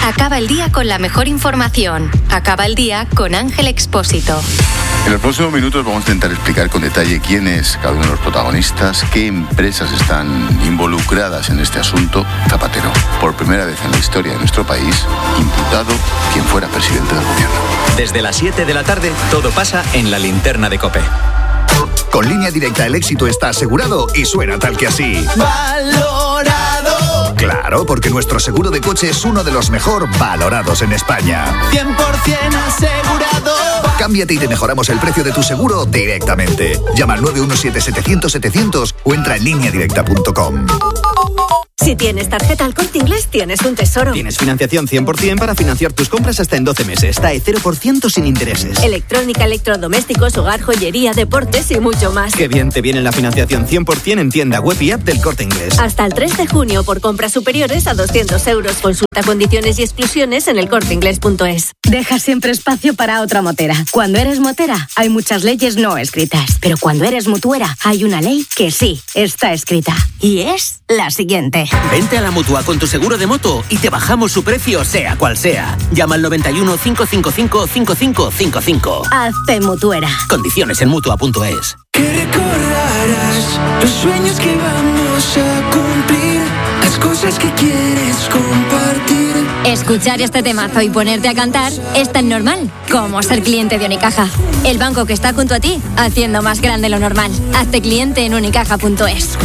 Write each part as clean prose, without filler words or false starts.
Acaba el día con la mejor información. Acaba el día con Ángel Expósito. En los próximos minutos vamos a intentar explicar con detalle quién es cada uno de los protagonistas, qué empresas están involucradas en este asunto. Zapatero, por primera vez en la historia de nuestro país, imputado quien fuera presidente del gobierno. Desde las 7 de la tarde, todo pasa en la linterna de COPE. Con Línea Directa el éxito está asegurado y suena tal que así. ¡Valorado! Claro, porque nuestro seguro de coche es uno de los mejor valorados en España. 100% asegurado. Cámbiate y te mejoramos el precio de tu seguro directamente. Llama al 917-700-700 o entra en lineadirecta.com. Si tienes tarjeta al Corte Inglés, tienes un tesoro. Tienes financiación 100% para financiar tus compras hasta en 12 meses. TAE 0% sin intereses. Electrónica, electrodomésticos, hogar, joyería, deportes y mucho más. Qué bien te viene la financiación 100% en tienda web y app del Corte Inglés. Hasta el 3 de junio por compras superiores a 200 euros. Consulta condiciones y exclusiones en elcorteinglés.es. Deja siempre espacio para otra motera. Cuando eres motera, hay muchas leyes no escritas. Pero cuando eres mutuera, hay una ley que sí está escrita. Y es la siguiente. Vente a la Mutua con tu seguro de moto y te bajamos su precio sea cual sea. Llama al 91 555 5555. Hazte mutuera. Condiciones en Mutua.es. Que recordarás los sueños que vamos a cumplir, las cosas que quieres compartir. Escuchar este temazo y ponerte a cantar es tan normal como ser cliente de Unicaja. El banco que está junto a ti, haciendo más grande lo normal. Hazte cliente en unicaja.es.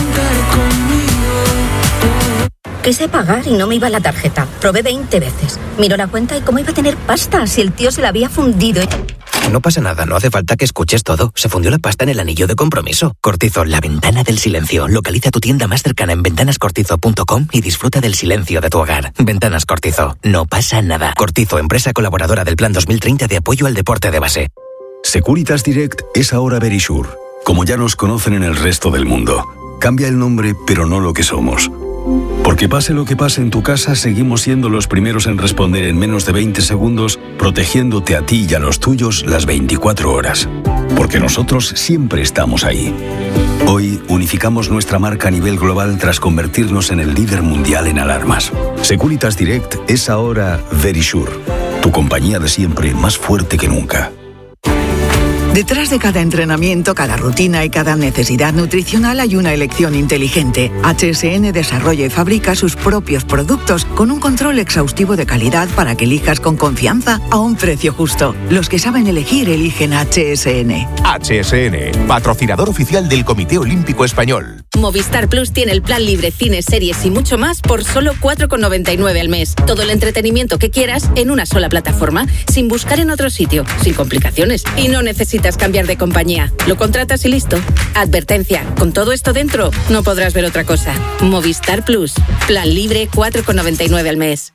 Quise pagar y no me iba la tarjeta. Probé 20 veces. Miró la cuenta y cómo iba a tener pasta si el tío se la había fundido. No pasa nada, no hace falta que escuches todo. Se fundió la pasta en el anillo de compromiso. Cortizo, la ventana del silencio. Localiza tu tienda más cercana en ventanascortizo.com y disfruta del silencio de tu hogar. Ventanas Cortizo, no pasa nada. Cortizo, empresa colaboradora del Plan 2030 de apoyo al deporte de base. Securitas Direct es ahora Verisure, como ya nos conocen en el resto del mundo. Cambia el nombre, pero no lo que somos. Porque pase lo que pase en tu casa, seguimos siendo los primeros en responder en menos de 20 segundos, protegiéndote a ti y a los tuyos las 24 horas. Porque nosotros siempre estamos ahí. Hoy unificamos nuestra marca a nivel global tras convertirnos en el líder mundial en alarmas. Securitas Direct es ahora Verisure, tu compañía de siempre más fuerte que nunca. Detrás de cada entrenamiento, cada rutina y cada necesidad nutricional hay una elección inteligente. HSN desarrolla y fabrica sus propios productos con un control exhaustivo de calidad para que elijas con confianza a un precio justo. Los que saben elegir eligen HSN. HSN, patrocinador oficial del Comité Olímpico Español. Movistar Plus tiene el plan libre, cines, series y mucho más por solo 4,99 al mes. Todo el entretenimiento que quieras en una sola plataforma, sin buscar en otro sitio, sin complicaciones. Y no necesitas cambiar de compañía. Lo contratas y listo. Advertencia, con todo esto dentro, no podrás ver otra cosa. Movistar Plus, plan libre, 4,99 al mes.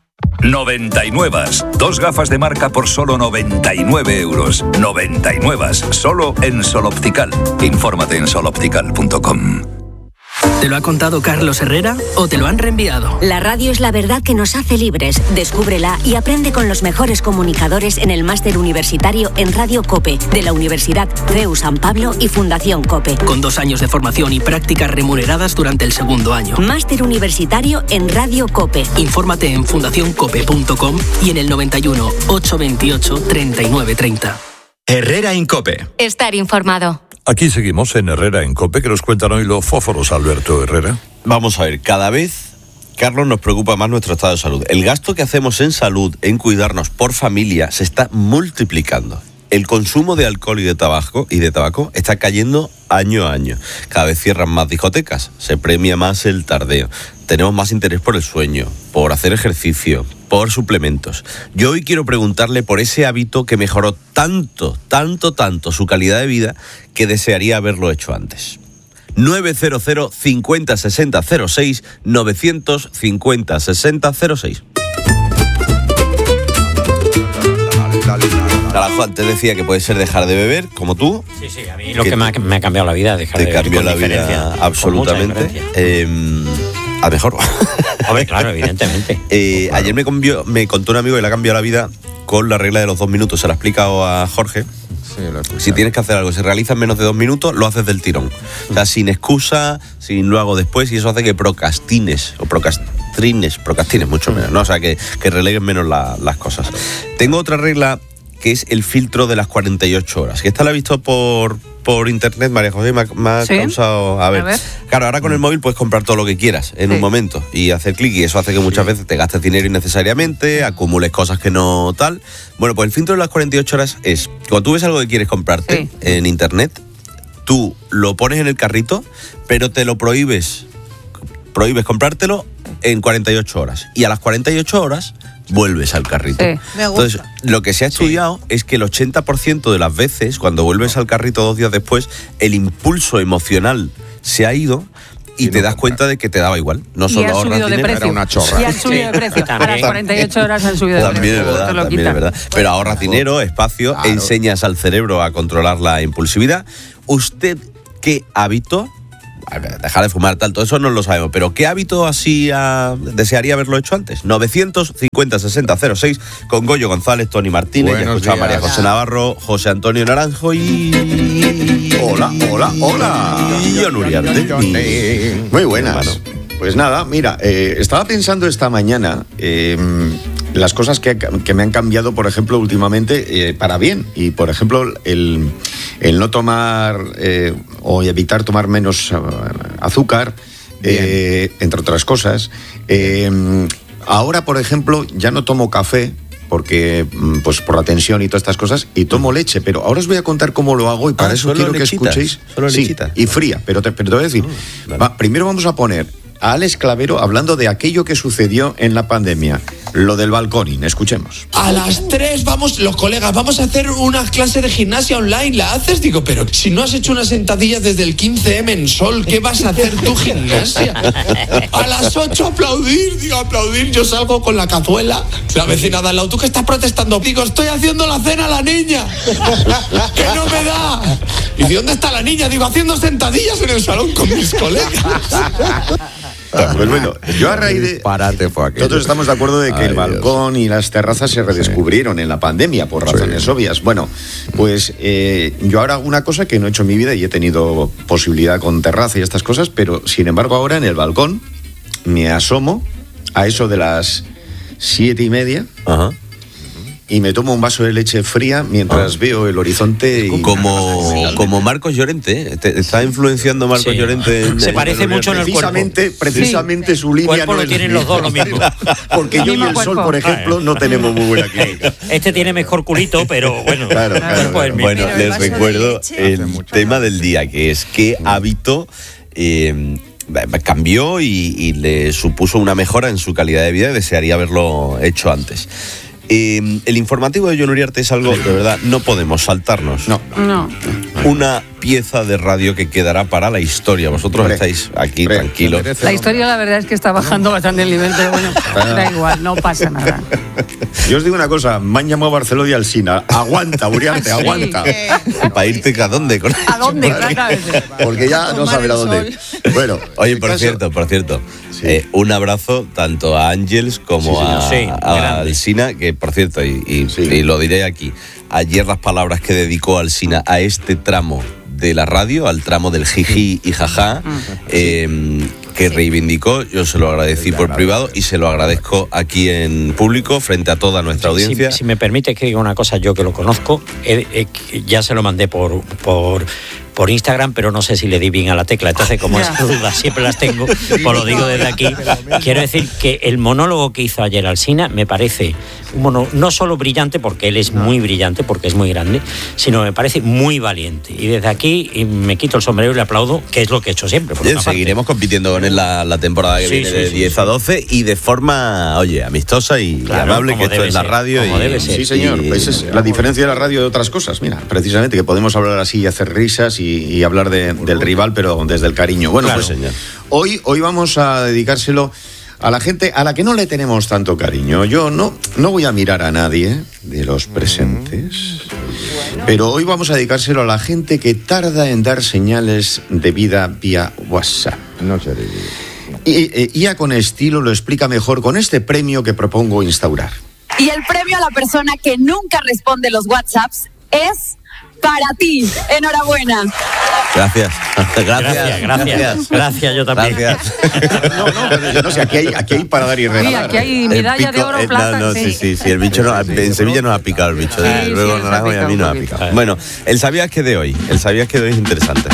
99. 2 gafas de marca por solo 99 euros. 99. Solo en Sol Optical. Infórmate en soloptical.com. ¿Te lo ha contado Carlos Herrera o te lo han reenviado? La radio es la verdad que nos hace libres. Descúbrela y aprende con los mejores comunicadores en el máster universitario en Radio COPE de la Universidad CEU San Pablo y Fundación COPE. Con 2 años de formación y prácticas remuneradas durante el segundo año. Máster universitario en Radio COPE. Infórmate en fundacioncope.com y en el 91 828 3930. Herrera en COPE. Estar informado. Aquí seguimos en Herrera en COPE, que nos cuentan hoy los fósforos, Alberto Herrera. Vamos a ver, cada vez, Carlos, nos preocupa más nuestro estado de salud. El gasto que hacemos en salud, en cuidarnos por familia, se está multiplicando. El consumo de alcohol y de tabaco está cayendo año a año. Cada vez cierran más discotecas, se premia más el tardeo. Tenemos más interés por el sueño, por hacer ejercicio, por suplementos. Yo hoy quiero preguntarle por ese hábito que mejoró tanto su calidad de vida que desearía haberlo hecho antes. 900 50 60 06 950 60 06. Juan, te decía que puede ser dejar de beber, como tú. Sí, a mí lo que me ha cambiado la vida, dejar de beber. Te cambió la vida absolutamente. A mejor. Hombre, claro, evidentemente. Ayer me contó un amigo que le ha cambiado la vida con la regla de los 2 minutos. Se la ha explicado a Jorge. Sí, si tienes que hacer algo, si realizas menos de 2 minutos, lo haces del tirón. O sea, sin excusa, sin lo hago después, y eso hace que procrastines o procrastines mucho menos, ¿no? O sea, que releguen menos las cosas. Tengo otra regla que es el filtro de las 48 horas. Que esta la he visto por internet, María José, me ha causado... A ver, claro, ahora con el móvil puedes comprar todo lo que quieras en un momento y hacer clic, y eso hace que muchas veces te gastes dinero innecesariamente, acumules cosas que no tal. Bueno, pues el filtro de las 48 horas es, cuando tú ves algo que quieres comprarte en internet, tú lo pones en el carrito, pero te lo prohíbes comprártelo en 48 horas. Y a las 48 horas vuelves al carrito. Entonces, lo que se ha estudiado es que el 80% de las veces, cuando vuelves al carrito 2 días después, el impulso emocional se ha ido y te das cuenta de que te daba igual. No solo ahorras dinero, era una chorra. Y han subido de precio. A las 48 horas han subido de precio. También es verdad. Pero ahorras dinero, espacio, enseñas al cerebro a controlar la impulsividad. ¿Usted qué hábito? Dejar de fumar, todo eso no lo sabemos, pero ¿qué hábito así desearía haberlo hecho antes? 950-60-06 con Goyo González, Tony Martínez, escuchaba María José Navarro, José Antonio Naranjo y... Hola. Y John Uriarte. Muy buenas. Pues nada, mira, estaba pensando esta mañana las cosas que me han cambiado, por ejemplo, últimamente para bien. Y, por ejemplo, el no tomar o evitar tomar menos azúcar, entre otras cosas. Ahora, por ejemplo, ya no tomo café porque pues por la tensión y todas estas cosas, y tomo leche, pero ahora os voy a contar cómo lo hago y para eso quiero lechitas, que escuchéis. Solo lechita. Y fría, pero te voy a decir, primero vamos a poner a Alex Clavero hablando de aquello que sucedió en la pandemia, lo del balconing. Escuchemos. A las 3 vamos, los colegas, vamos a hacer una clase de gimnasia online. ¿La haces? Digo, pero si no has hecho una sentadilla desde el 15M en Sol, ¿qué vas a hacer tú gimnasia? A las 8 aplaudir. Digo, aplaudir, yo salgo con la cazuela. La vecina de al lado, ¿tú qué estás protestando? Digo, estoy haciendo la cena a la niña. ¡Que no me da! Y dice, ¿dónde está la niña? Digo, haciendo sentadillas en el salón con mis colegas. Pues bueno, yo a raíz de... Nosotros estamos de acuerdo de que el balcón y las terrazas se redescubrieron en la pandemia por razones obvias. Bueno, pues yo ahora hago una cosa que no he hecho en mi vida y he tenido posibilidad con terraza y estas cosas, pero sin embargo ahora en el balcón me asomo a eso de las 7:30. Ajá. Y me tomo un vaso de leche fría mientras veo el horizonte. Y como Marcos Llorente, ¿te está influenciando Marcos Llorente? Se parece mucho en el cuerpo. Precisamente su línea no es lo tienen los dos lo mismo. Porque yo y el Sol, por ejemplo, no tenemos muy buena química. Este tiene mejor culito, pero bueno. Claro. Bueno, les recuerdo el tema del día, que es qué hábito cambió y le supuso una mejora en su calidad de vida y desearía haberlo hecho antes. El informativo de John Uriarte es algo, de verdad, no podemos saltarnos. No. Una pieza de radio que quedará para la historia. Vosotros estáis aquí tranquilos. La historia, la verdad, es que está bajando bastante el nivel, pero bueno, da igual, no pasa nada. Yo os digo una cosa, me han llamado a Barcelona y Alsina. Aguanta, Uriarte, aguanta. ¿Para irte a dónde? ¿A dónde? Exactamente. Porque ya no sabe a dónde. Bueno, oye, por cierto, un abrazo tanto a Ángels como a Alsina, que por cierto, y lo diré aquí, ayer las palabras que dedicó Alsina a este tramo de la radio, al tramo del jiji y jaja, que reivindicó, yo se lo agradecí por privado y se lo agradezco aquí en público frente a toda nuestra audiencia. Si me permite que diga una cosa, yo que lo conozco, ya se lo mandé por Instagram, pero no sé si le di bien a la tecla. Entonces, como esas dudas siempre las tengo, pues lo digo desde aquí. Quiero decir que el monólogo que hizo ayer Alsina me parece un monólogo no solo brillante, porque él es muy brillante, porque es muy grande, sino me parece muy valiente. Y desde aquí me quito el sombrero y le aplaudo, que es lo que he hecho siempre. Seguiremos compitiendo con él la temporada que viene de 10 a 12 y de forma, amistosa y amable, que esto es la radio. Sí, señor. Esa es la diferencia de la radio de otras cosas. Mira, precisamente que podemos hablar así y hacer risas y hablar del rival, pero desde el cariño. Bueno, claro, pues hoy vamos a dedicárselo a la gente a la que no le tenemos tanto cariño. Yo no voy a mirar a nadie de los presentes, pero hoy vamos a dedicárselo a la gente que tarda en dar señales de vida vía WhatsApp. No se diga. Y ya con estilo lo explica mejor con este premio que propongo instaurar. Y el premio a la persona que nunca responde los WhatsApps es para ti. Enhorabuena. Gracias. Gracias, yo también. Gracias. No sé, aquí hay para dar y regalar. Sí, aquí hay medalla de oro, plata. Sí, el bicho en Sevilla nos ha picado el bicho. Luego Naranjo y a mí nos ha picado. Bueno, el sabías que de hoy es interesante.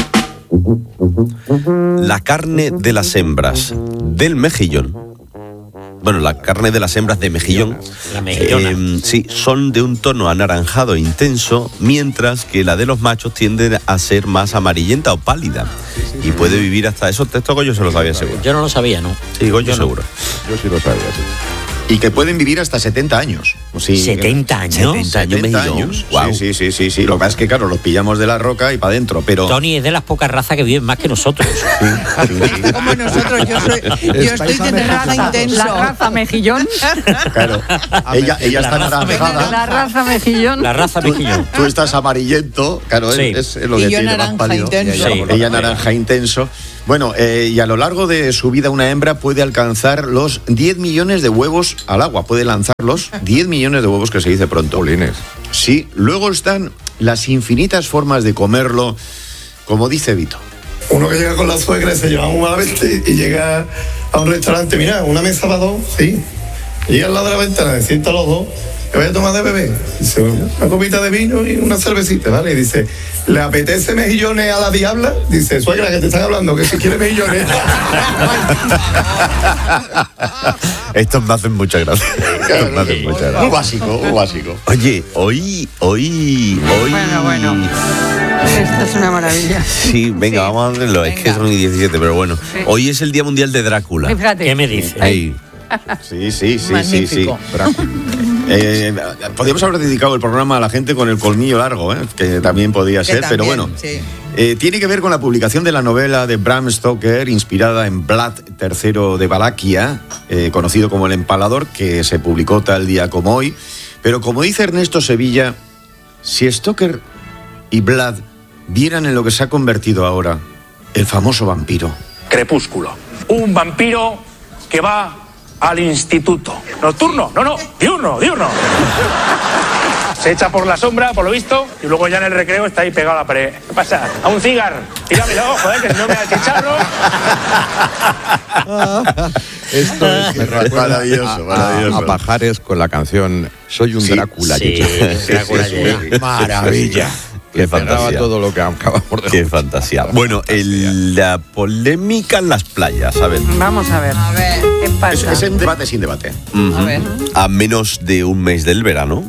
La carne de las hembras del mejillón. Bueno, la carne de las hembras de mejillón, la mejillona. sí, son de un tono anaranjado intenso, mientras que la de los machos tiende a ser más amarillenta o pálida. Y puede vivir hasta eso. Esto Goyo se lo sabía seguro. Yo no lo sabía, ¿no? Sí, Goyo seguro. Yo sí lo sabía, sí. Y que pueden vivir hasta 70 años. Sí, ¿70 años? 70 años. Wow. Sí. Lo que pasa es que, claro, los pillamos de la roca y para adentro, pero... Tony es de las pocas razas que viven más que nosotros. Sí. Como nosotros, yo estoy de raza intenso. La raza mejillón. Claro. Ella está naranjada. La raza mejillón. La raza mejillón. Tú estás amarillento, claro, sí. es lo que tiene más pálido. Ella naranja intenso. Bueno, y a lo largo de su vida una hembra puede alcanzar los 10 millones de huevos al agua. Puede lanzarlos 10 millones de huevos, que se dice pronto. Polines. Sí, luego están las infinitas formas de comerlo, como dice Vito. Uno que llega con la suegra y se lleva un malvete y llega a un restaurante, mira, una mesa para dos, sí. Llega al lado de la ventana, se sientan los dos. ¿Qué voy a tomar de bebé? Dice, una copita de vino y una cervecita, ¿vale? Y dice, ¿le apetece mejillones a la diabla? Dice, suegra, que te están hablando, que si quiere mejillones. Estos me hacen mucha gracia. Muy básico. Oye, hoy. Bueno. Esto es una maravilla. Sí, venga, vamos a hacerlo. Es que son 17, pero bueno. Sí. Hoy es el Día Mundial de Drácula. Fíjate. ¿Qué me dices? Sí. Magnífico. Podríamos haber dedicado el programa a la gente con el colmillo largo, que también podía ser, pero bueno. Sí. Tiene que ver con la publicación de la novela de Bram Stoker, inspirada en Vlad III de Valaquia, conocido como El Empalador, que se publicó tal día como hoy. Pero como dice Ernesto Sevilla, si Stoker y Vlad vieran en lo que se ha convertido ahora el famoso vampiro. Crepúsculo. Un vampiro que va al instituto. ¿Nocturno? No, diurno. Se echa por la sombra, por lo visto, y luego ya en el recreo está ahí pegado a la pared. ¿Qué pasa? A un cigarro. Tíramelo, joder, que si no me da chicharro. Esto es maravilloso. A Pajares con la canción Soy un Drácula. Sí, Drácula. Maravilla. Que faltaba todo lo que acabamos de... Qué fantasía. Bueno, la polémica en las playas, ¿sabes? Vamos a ver. ¿Qué pasa? Es un debate sin debate. A ver. A menos de un mes del verano,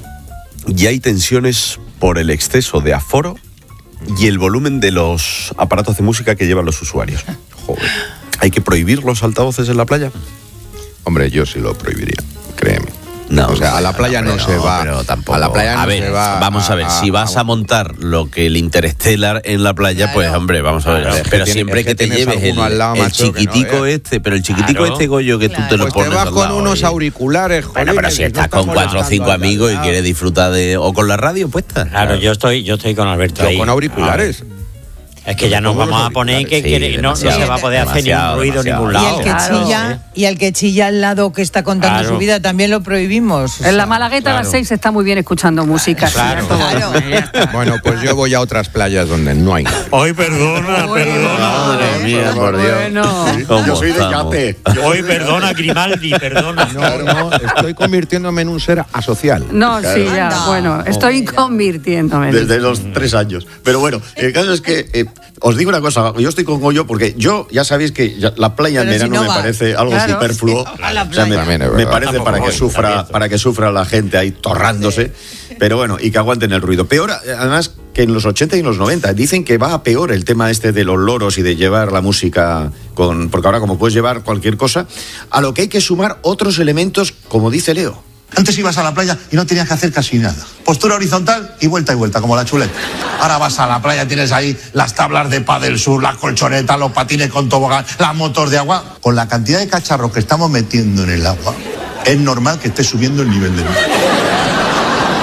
ya hay tensiones por el exceso de aforo y el volumen de los aparatos de música que llevan los usuarios. Joder. ¿Hay que prohibir los altavoces en la playa? Hombre, yo sí lo prohibiría, créeme. No, o sea, a la playa no se va. Pero tampoco. A la playa no se va. Vamos a ver, si vas a montar lo que el Interstellar en la playa, claro, pues hombre, vamos a ver. Claro, pero siempre que te lleves el chiquitico pero el chiquitico Goyo, que tú te lo pones. Te vas con unos auriculares, joder. Bueno, pero si estás con 4 o 5 amigos y quieres disfrutar o con la radio puesta. Claro, yo estoy con Alberto ahí. Con auriculares. Es que ya nos vamos a poner que no se va a poder hacer ningún ruido en ningún lado. Y el que chilla al lado que está contando su vida también lo prohibimos. En la Malagueta a las 6 está muy bien escuchando música. Claro. Bueno, pues yo voy a otras playas donde no hay. Hoy perdona. Madre mía, por Dios. Yo soy de Yate. Hoy perdona, Grimaldi, perdona. No, estoy convirtiéndome en un ser asocial. No, sí, ya, bueno, estoy convirtiéndome. Desde los 3 años. Pero bueno, el caso es que... os digo una cosa, yo estoy con Goyo porque yo, ya sabéis que la playa en verano me parece algo superfluo. O sea, me parece para que sufra la gente ahí torrándose, pero bueno, y que aguanten el ruido. Peor, además, que en los 80 y en los 90 dicen que va a peor el tema este de los loros y de llevar la música porque ahora como puedes llevar cualquier cosa, a lo que hay que sumar otros elementos, como dice Leo. Antes ibas a la playa y no tenías que hacer casi nada. Postura horizontal y vuelta, como la chuleta. Ahora vas a la playa, tienes ahí las tablas de pádel sur, las colchonetas, los patines con tobogán, las motos de agua. Con la cantidad de cacharros que estamos metiendo en el agua, es normal que esté subiendo el nivel del mar.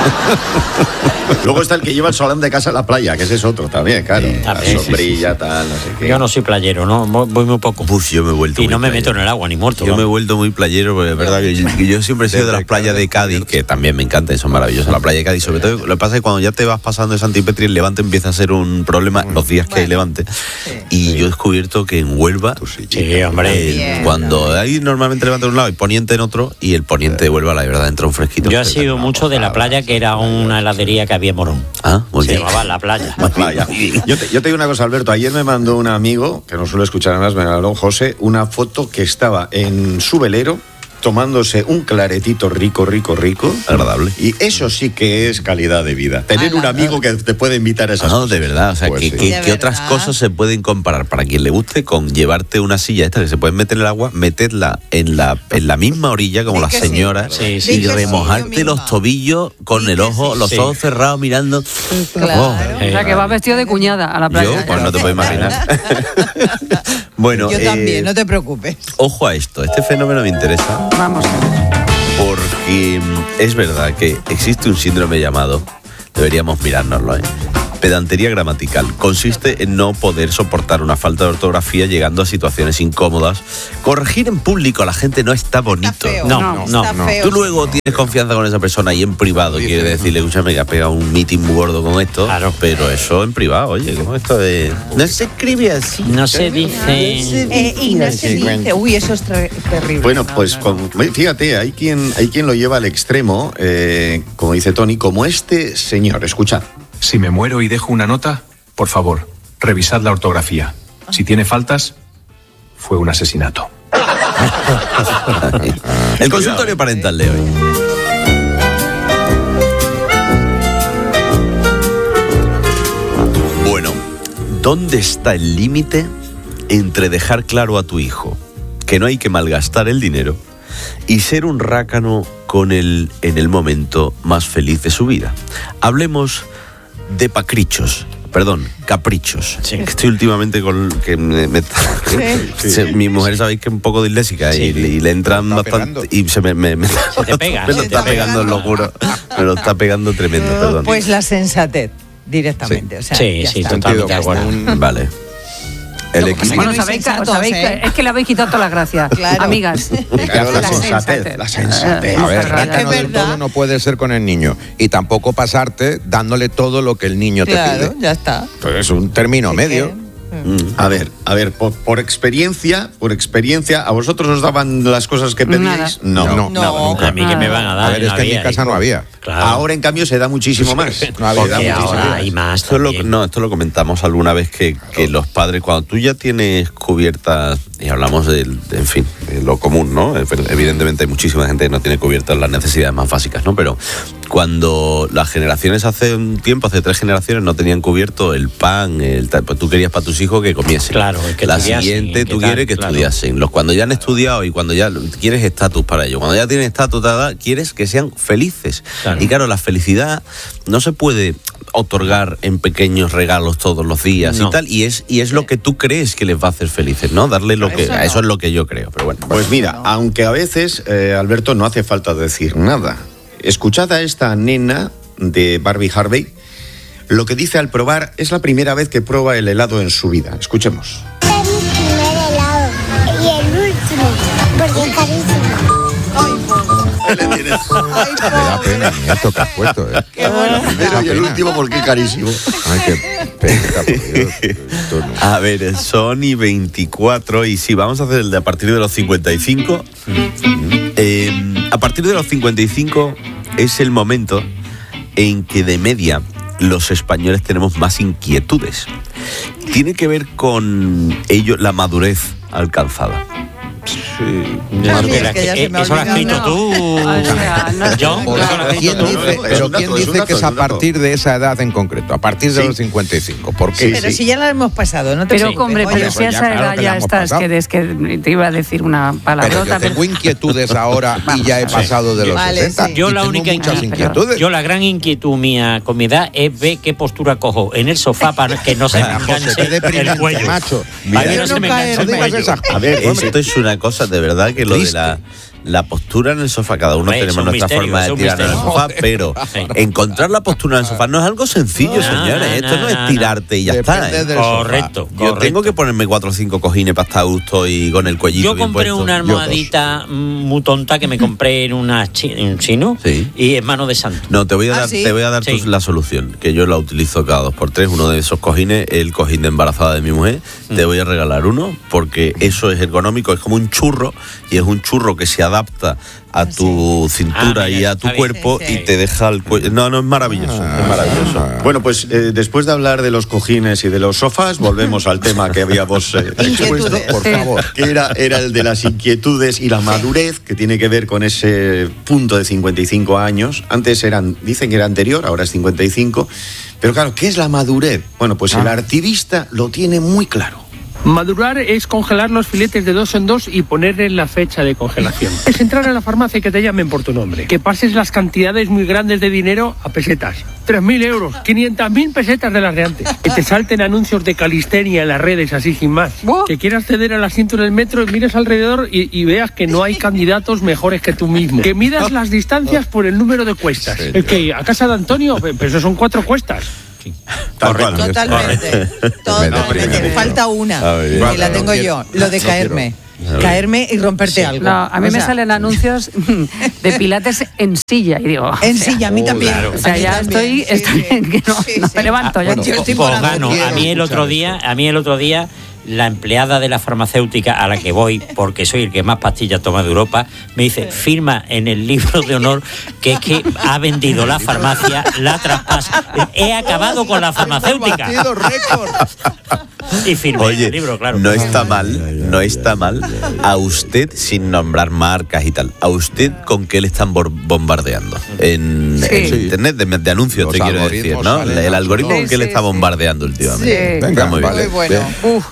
Luego está el que lleva el solán de casa a la playa, que ese es otro también, claro. La sombrilla, tal, no sé qué. Yo no soy playero, ¿no? Voy muy poco. Yo me he vuelto y muy no me playero. meto en el agua, ni muerto. Yo me he vuelto muy playero, porque es verdad que yo siempre he sido de las playas de Cádiz, que también me encanta, eso es maravilloso, la playa de Cádiz. Sobre todo, lo que pasa es que cuando ya te vas pasando de Santipetri, el levante empieza a ser un problema los días que hay levante. Y yo he descubierto que en Huelva, hombre, cuando hay normalmente levante de un lado y poniente en otro, y el poniente de Huelva, la verdad, entra un fresquito. Yo he sido mucho de la playa, que era una heladería que había en Morón. Se llamaba La Playa. La playa. Yo te digo una cosa, Alberto. Ayer me mandó un amigo, que no suele escuchar además, me mandó José, una foto que estaba en su velero tomándose un claretito rico. Agradable. Y eso sí que es calidad de vida. Tener un amigo que te puede invitar a esas cosas. No, de verdad. O sea, Pues sí. ¿qué otras cosas se pueden comparar? Para quien le guste, con llevarte una silla esta que se puede meter en el agua, meterla en la misma orilla, como las señoras, y remojarte los tobillos con el ojo, los ojos cerrados, mirando. Claro. O sea, que vas vestido de cuñada a la playa. Yo, pues no te puedo imaginar. Bueno, Yo también, no te preocupes. Ojo a esto, este fenómeno me interesa. Vamos. Porque es verdad que existe un síndrome llamado, deberíamos mirárnoslo, pedantería gramatical. Consiste en no poder soportar una falta de ortografía llegando a situaciones incómodas. Corregir en público a la gente no está bonito. No. Tú luego tienes confianza con esa persona y en privado quieres decirle, escúchame, que ha pegado un meeting muy gordo con esto. Claro. Pero eso en privado, oye, ¿cómo esto de...? No se escribe así. No se dice... y no se dice... Uy, eso es terrible. Bueno, pues fíjate, hay quien lo lleva al extremo, como dice Tony, como este señor. Escuchad. Si me muero y dejo una nota, por favor, revisad la ortografía. Si tiene faltas, fue un asesinato. El consultorio parental de hoy. Bueno, ¿dónde está el límite entre dejar claro a tu hijo que no hay que malgastar el dinero y ser un rácano con él en el momento más feliz de su vida? Hablemos de caprichos. Sí. Estoy últimamente con... mi mujer, sabéis que es un poco disléxica y le entran bastante... Y se me te pega. Me lo está pegando, lo juro. Me lo está pegando tremendo, perdón. Pues la sensatez, directamente. Sí, o sea, sí, totalmente de acuerdo. Vale. Bueno, sabéis es que le habéis quitado toda la gracia. Claro. Amigas. Claro, la sensatez. A ver, rácano del todo no puede ser con el niño. Y tampoco pasarte dándole todo lo que el niño te pide. Claro, ya está. Pues es un término medio. A ver, por experiencia, ¿a vosotros os daban las cosas que pedíais? No, nunca. A mí que me van a dar. A ver, es que en mi casa no había. Claro. Ahora, en cambio, se da muchísimo más. No había, ahora hay más. Esto lo comentamos alguna vez, que los padres, cuando tú ya tienes cubiertas, y hablamos de lo común, ¿no? Evidentemente hay muchísima gente que no tiene cubiertas las necesidades más básicas, ¿no? Pero cuando las generaciones hace 3 generaciones no tenían cubierto el pan, pues tú querías para tus hijos que comiesen. Claro, que la siguiente tú quieres que estudiasen. Cuando ya han estudiado y cuando ya quieres estatus para ellos, cuando ya tienen estatus, quieres que sean felices. Claro. Y claro, la felicidad no se puede otorgar en pequeños regalos todos los días y tal, y es lo que tú crees que les va a hacer felices, ¿no? Darle lo que... Eso es lo que yo creo, pero bueno. Pues mira, aunque a veces, Alberto, no hace falta decir nada. Escuchad a esta nena de Barbie Harvey. Lo que dice al probar, es la primera vez que prueba el helado en su vida. Escuchemos. Es mi primer helado y el último, porque es carísimo. Le da pena, esto que has puesto, ¿eh? Qué bueno. Primero y el último porque es carísimo. Ay, qué pena, por Dios. A ver, son y 24, y sí, vamos a hacer el de a partir de los 55. A partir de los 55 es el momento en que de media los españoles tenemos más inquietudes. Tiene que ver con ello la madurez alcanzada. Sí. Eso lo has escrito tú. ¿Quién dice que es a partir de esa edad en concreto? A partir de los 55. ¿Por qué? Pero si ya la hemos pasado, no te preocupes. Hombre, pero si a esa edad ya estás, que te iba a decir una palabrota. Pero yo tengo inquietudes ahora y ya he pasado de los 60. Yo la única inquietudes. Yo la gran inquietud mía con mi edad es ver qué postura cojo en el sofá para que no se me enganche el cuello. Macho. A ver, esto es una cosa, de verdad, que lo de la postura en el sofá, cada uno tenemos nuestra forma de tirarnos en el sofá, pero encontrar la postura en el sofá no es algo sencillo, señores. Esto no es tirarte y ya está. Correcto. Yo tengo que ponerme 4 o 5 cojines para estar a gusto y con el cuellito. Yo bien compré puesto. una almohadita muy tonta que me compré en un chino y es mano de santo. No, te voy a dar la solución, que yo la utilizo cada 2x3. Uno de esos cojines, el cojín de embarazada de mi mujer, te voy a regalar uno, porque eso es ergonómico, es como un churro, y es un churro que se adapta a tu cintura y a tu cuerpo y te deja el cuello. No, es maravilloso, es maravilloso. Bueno, pues después de hablar de los cojines y de los sofás, volvemos al tema que habíamos expuesto, por favor, que era el de las inquietudes y la madurez, que tiene que ver con ese punto de 55 años. Antes dicen que era anterior, ahora es 55. Pero claro, ¿qué es la madurez? Bueno, pues el artivista lo tiene muy claro. Madurar es congelar los filetes de 2 en 2 y ponerle la fecha de congelación. Es entrar a la farmacia y que te llamen por tu nombre. Que pases las cantidades muy grandes de dinero a pesetas. 3.000 euros, 500.000 pesetas de las de antes. Que te salten anuncios de calistenia en las redes así sin más. Que quieras ceder al asiento en el metro y mires alrededor y veas que no hay candidatos mejores que tú mismo. Que midas las distancias por el número de cuestas. Es que a casa de Antonio, pero eso son 4 cuestas. Totalmente. Falta una, y la tengo yo, lo de caerme. Caerme y romperte algo. No, a mí me salen anuncios de pilates en silla y digo... En silla, a mí también. Claro. O sea, ya estoy que no me levanto. Yo gano. A mí el otro día la empleada de la farmacéutica a la que voy, porque soy el que más pastillas toma de Europa, me dice, firma en el libro de honor que es que ha vendido la farmacia, la traspasa. He acabado con la farmacéutica. Y firmé el libro, claro. No está mal a usted, sin nombrar marcas y tal, a usted con qué le están bombardeando en internet de anuncios, te quiero decir, ¿no? El algoritmo con qué le está bombardeando últimamente. Venga, muy bien. Muy bueno.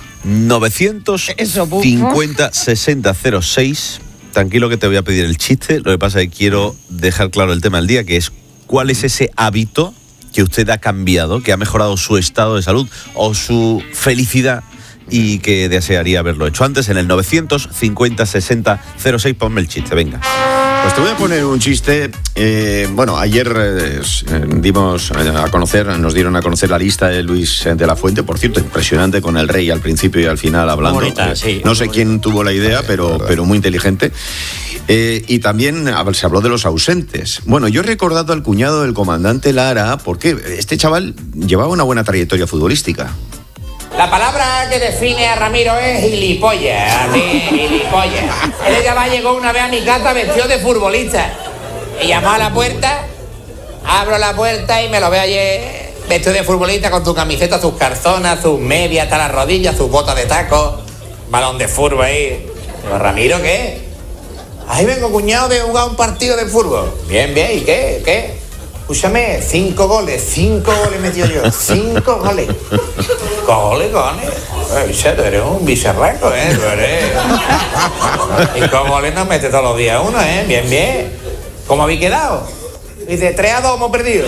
950 60 06. Tranquilo que te voy a pedir el chiste. Lo que pasa es que quiero dejar claro el tema del día, que es cuál es ese hábito que usted ha cambiado, que ha mejorado su estado de salud o su felicidad y que desearía haberlo hecho antes. En el 950 60 06, ponme el chiste, venga. Pues te voy a poner un chiste. Bueno, ayer nos dieron a conocer la lista de Luis de la Fuente, por cierto, impresionante, con el rey al principio y al final hablando. Bonita, no sé quién tuvo la idea, pero muy inteligente. Y también se habló de los ausentes. Bueno, yo he recordado al cuñado del comandante Lara, porque este chaval llevaba una buena trayectoria futbolística. La palabra que define a Ramiro es gilipollas, gilipollas. Él ya llegó una vez a mi casa vestido de futbolista y llamó a la puerta, abro la puerta y me lo veo allí vestido de futbolista con tu camiseta, tus calzonas, tus medias hasta las rodillas, tus botas de taco, balón de fútbol ahí. Digo, ¿Ramiro qué? Ahí vengo, cuñado, de jugar un partido de fútbol. Bien, ¿y qué? Escúchame, 5 goles metido yo, 5 goles. Goles. Tú eres un bicharraco, ¿eh? 5 goles nos mete todos los días uno, ¿eh? Bien. ¿Cómo habéis quedado? Dice, 3-2 hemos perdido.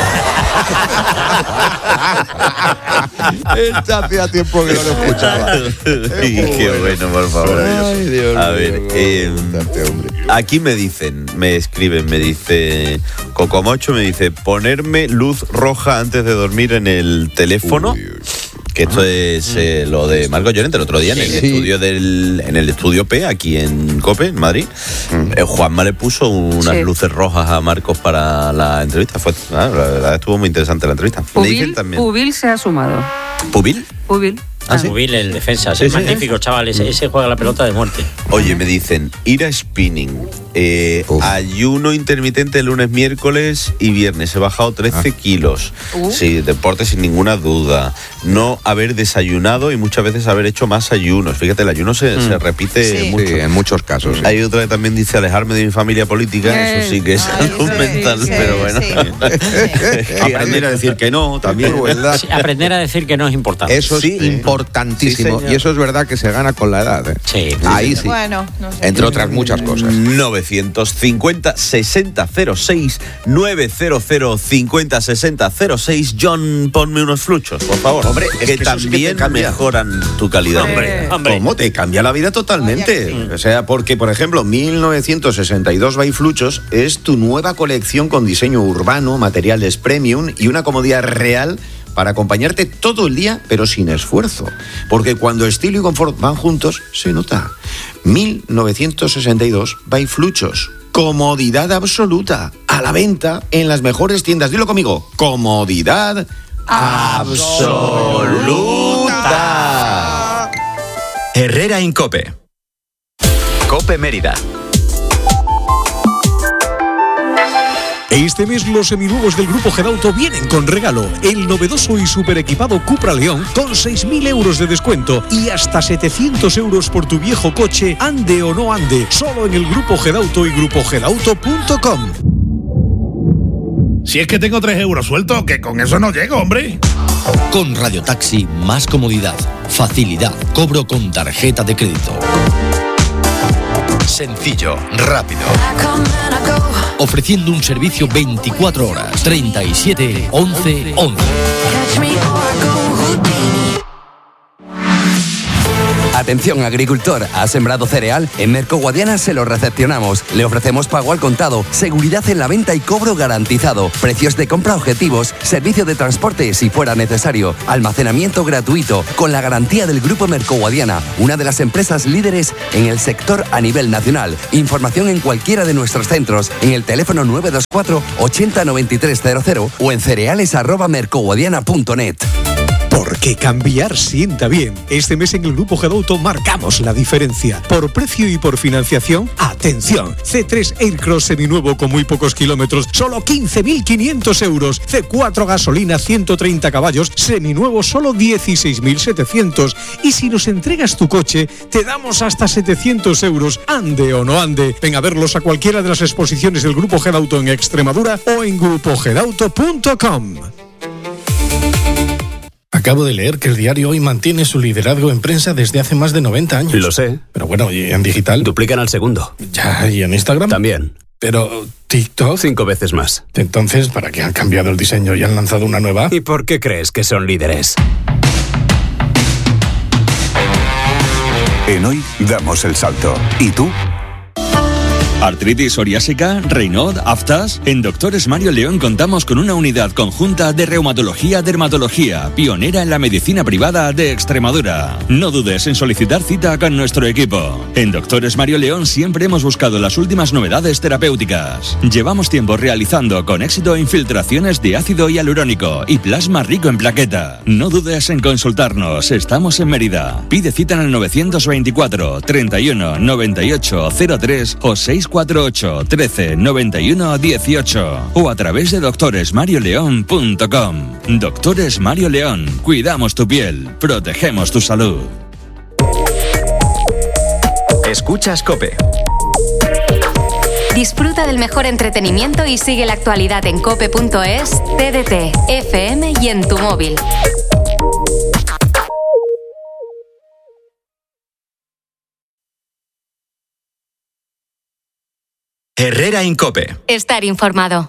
Esta hacía tiempo que no lo escuchaba. Qué bueno, por favor. Ay, Dios a ver, mío, aquí me escriben, me dice Cocomocho, me dice, ponerme luz roja antes de dormir en el teléfono. Que esto es lo de Marco Llorente el otro día en el estudio P, aquí en COPE, en Madrid. Juanma le puso unas luces rojas a Marcos para la entrevista. La verdad estuvo muy interesante la entrevista. Pubil se ha sumado. ¿Pubil? Pubil, el defensa. Es magnífico, chaval. Ese juega la pelota de muerte. Oye, me dicen, ir a spinning. Ayuno intermitente lunes, miércoles y viernes. He bajado 13 kilos. Sí, deporte sin ninguna duda. No haber desayunado y muchas veces haber hecho más ayunos. Fíjate, el ayuno se repite mucho. Sí, en muchos casos. Sí. Hay otra que también dice alejarme de mi familia política. Eso sí que es salud mental, pero bueno. Aprender a decir que no, también. Aprender a decir que no es importante. Eso es importantísimo. Y eso es verdad que se gana con la edad. Sí. Ahí sí. Bueno, no sé. Entre otras muchas cosas. 900 950 60 06, 900 50 60 06. John, ponme unos fluchos, por favor. Hombre, es que que eso sí también que te cambia. mejoran tu calidad. Hombre, ¿cómo te cambia la vida totalmente? O sea, porque, por ejemplo, 1962 by Fluchos es tu nueva colección con diseño urbano, materiales premium y una comodidad real para acompañarte todo el día, pero sin esfuerzo. Porque cuando estilo y confort van juntos, se nota. 1962 by Fluchos. Comodidad absoluta. A la venta en las mejores tiendas. Dilo conmigo. Comodidad absoluta. Herrera Incope. Cope Mérida. Este mes los seminuevos del Grupo Gedauto vienen con regalo. El novedoso y super equipado Cupra León con 6.000 euros de descuento y hasta 700 euros por tu viejo coche, ande o no ande. Solo en el Grupo Gedauto y grupogedauto.com. Si es que tengo 3 euros sueltos, que con eso no llego, hombre. Con Radio Taxi, más comodidad, facilidad, cobro con tarjeta de crédito. Sencillo, rápido. Ofreciendo un servicio 24 horas, 37 11 11. Atención agricultor, ¿ha sembrado cereal? En Mercoguadiana se lo recepcionamos. Le ofrecemos pago al contado, seguridad en la venta y cobro garantizado, precios de compra objetivos, servicio de transporte si fuera necesario, almacenamiento gratuito, con la garantía del Grupo Mercoguadiana, una de las empresas líderes en el sector a nivel nacional. Información en cualquiera de nuestros centros, en el teléfono 924 80 9300 o en cereales@mercoguadiana.net. Porque cambiar sienta bien. Este mes en el Grupo Gedauto marcamos la diferencia. Por precio y por financiación, ¡atención! C3 Aircross seminuevo con muy pocos kilómetros, solo 15.500 euros. C4 gasolina 130 caballos, seminuevo solo 16.700. Y si nos entregas tu coche, te damos hasta 700 euros. Ande o no ande. Ven a verlos a cualquiera de las exposiciones del Grupo Gedauto en Extremadura o en grupogedauto.com. Acabo de leer que el diario Hoy mantiene su liderazgo en prensa desde hace más de 90 años. Lo sé. Pero bueno, ¿y en digital? Duplican al segundo. Ya, ¿y en Instagram? También. Pero TikTok... 5 veces más. Entonces, ¿para qué han cambiado el diseño y han lanzado una nueva? ¿Y por qué crees que son líderes? En Hoy damos el salto. ¿Y tú? Artritis psoriásica, Raynaud, aftas. En Doctores Mario León contamos con una unidad conjunta de reumatología-dermatología, pionera en la medicina privada de Extremadura. No dudes en solicitar cita con nuestro equipo. En Doctores Mario León siempre hemos buscado las últimas novedades terapéuticas. Llevamos tiempo realizando con éxito infiltraciones de ácido hialurónico y plasma rico en plaqueta. No dudes en consultarnos, estamos en Mérida. Pide cita en el 924 31 98 03 o 648 13 91 18 o a través de doctoresmarioleón.com. Doctores Mario León, cuidamos tu piel, protegemos tu salud. Escuchas COPE. Disfruta del mejor entretenimiento y sigue la actualidad en cope.es, TDT, FM y en tu móvil. Herrera Incope. Estar informado.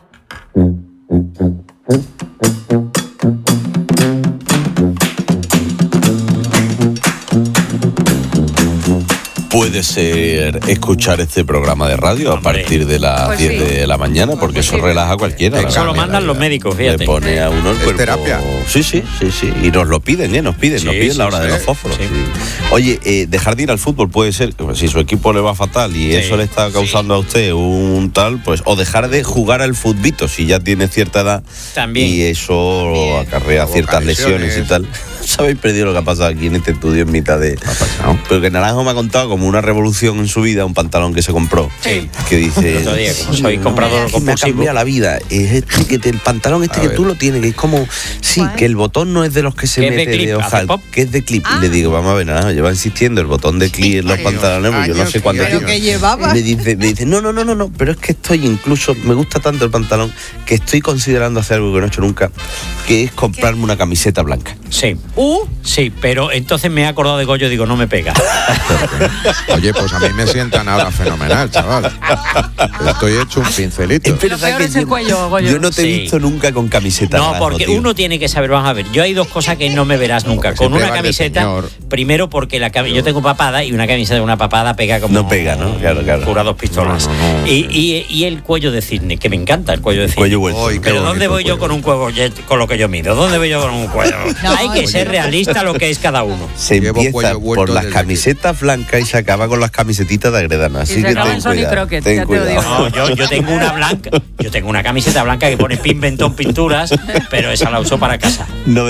Puede ser escuchar este programa de radio a partir de las Pues 10 sí. de la mañana, porque eso relaja a cualquiera. Eso lo mandan los médicos, fíjate. Le pone a uno el cuerpo. terapia. Sí. Y nos lo piden, nos piden la hora de los fósforos. Sí. Oye, dejar de ir al fútbol puede ser, si su equipo le va fatal y eso le está causando a usted un tal, pues, o dejar de jugar al futbito si ya tiene cierta edad. También. Y eso acarrea ciertas lesiones y tal. ¿Sabéis perdido lo que ha pasado aquí en este estudio en mitad de...? Pero que Naranjo me ha contado como una revolución en su vida, un pantalón que se compró. Sí. Que dice... El otro día, como soy comprador me ha compulsivo. cambiado la vida. Es el pantalón que tú lo tienes, que es como... Sí, que el botón no es de los que se Que es de mete clip, de hace ojal, pop. que es de clip. Y le digo, vamos a ver, Naranjo, lleva insistiendo el botón de clip en los pantalones, pues yo no sé cuánto ¿Pero tiempo. qué llevaba? Me dice, no, pero es que estoy incluso, me gusta tanto el pantalón que estoy considerando hacer algo que no he hecho nunca, que es comprarme una camiseta blanca. Sí. Sí, pero entonces me he acordado de Goyo y digo, no me pega. Oye, pues a mí me sientan ahora fenomenal, chaval. Estoy hecho un pincelito. Lo peor es el cuello, Goyo. Yo no te he visto nunca con camiseta. No, porque uno tiene que saber, vamos a ver, yo hay dos cosas que no me verás nunca. Con una camiseta, primero porque yo tengo papada y una camiseta de una papada pega como... No pega, ¿no? Claro. Cura dos pistolas. No. Y el cuello de cisne, que me encanta el cuello de cisne. Cuello vuelto. Pero ¿dónde voy yo con un cuello con lo que yo mido? ¿Dónde voy yo con un cuello? Hay que ser realista lo que es cada uno. Se empieza por las camisetas blancas y se acaba con las camisetitas de Agredana. Así que ten cuidado. No, yo tengo una blanca. Yo tengo una camiseta blanca que pone Pinventón Pinturas, pero esa la uso para casa.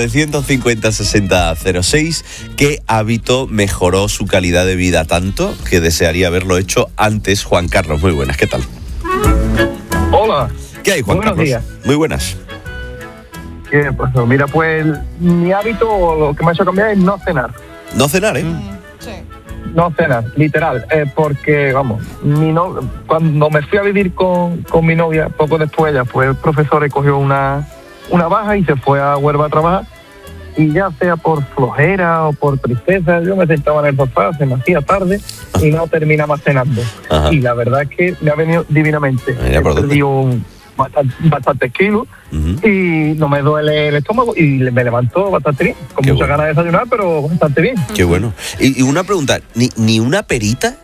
950-60-06. ¿Qué hábito mejoró su calidad de vida tanto que desearía haberlo hecho antes? Juan Carlos, muy buenas, ¿qué tal? Hola. ¿Qué hay, Juan Carlos? Buenos días. Muy buenas. Pues mira, pues mi hábito, lo que me ha hecho cambiar es no cenar. No cenar, ¿eh? Sí. No cenar, literal, porque, vamos, cuando me fui a vivir con mi novia, poco después ella fue el profesor y cogió una baja y se fue a Huelva a trabajar, y ya sea por flojera o por tristeza, yo me sentaba en el sofá, se me hacía tarde y no terminaba cenando. Ajá. Y la verdad es que me ha venido divinamente. He perdido bastantes kilos y no me duele el estómago y me levanto bastante bien, con muchas ganas de desayunar, pero bastante bien. Qué bueno. Y una pregunta, ¿ni una perita?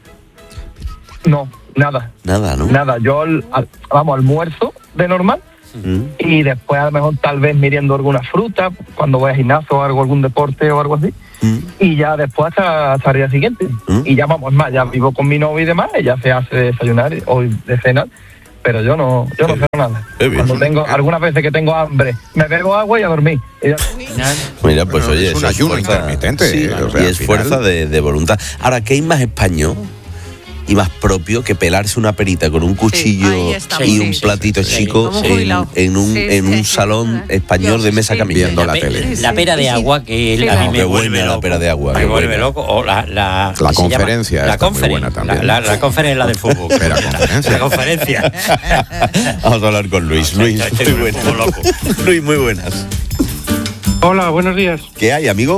No, nada. Nada, ¿no? Nada, yo almuerzo de normal y después a lo mejor tal vez mirando alguna fruta cuando voy a gimnasio o algún deporte o algo así. Y ya después hasta el día siguiente. Y ya vamos más, ya vivo con mi novia y demás, ella se hace desayunar o de cenar. Pero yo no ceno nada. Cuando tengo, algunas veces que tengo hambre, me bebo agua y a dormir. Mira, pues oye, es un ayuno intermitente. Sí, y es fuerza de voluntad. Ahora, ¿qué hay más español y más propio que pelarse una perita con un cuchillo y un platito chico en un salón español de mesa camillando la tele? La pera de agua, que a mí me vuelve loco. La pera de agua. Me vuelve loco. O la conferencia. La conferencia. La conferencia es la del fútbol. La conferencia. Vamos a hablar con Luis. Luis, muy buenas. Luis, muy buenas. Hola, buenos días. ¿Qué hay, amigo?